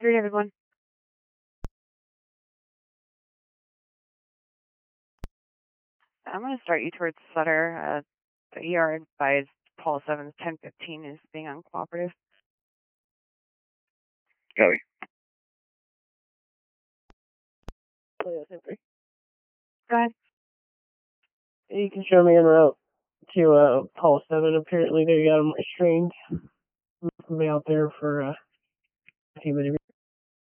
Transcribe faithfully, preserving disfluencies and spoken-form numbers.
Three, everyone. I'm going to start you towards Sutter. Uh, the E R advised Paul seven's ten fifteen is being uncooperative. Copy. Go ahead. You can show me en route to uh, Paul seven. Apparently they got him restrained. I'm out there for uh, a few minutes.